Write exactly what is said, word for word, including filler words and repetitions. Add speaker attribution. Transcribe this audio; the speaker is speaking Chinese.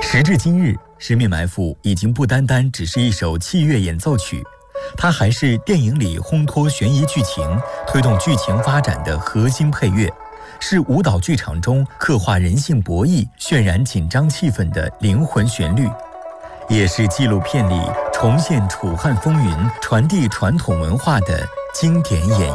Speaker 1: 时至今日，《十面埋伏》已经不单单只是一首器乐演奏曲，它还是电影里烘托悬疑剧情、推动剧情发展的核心配乐，是舞蹈剧场中刻画人性博弈、渲染紧张气氛的灵魂旋律，也是纪录片里重现楚汉风云、传递传统文化的经典演绎。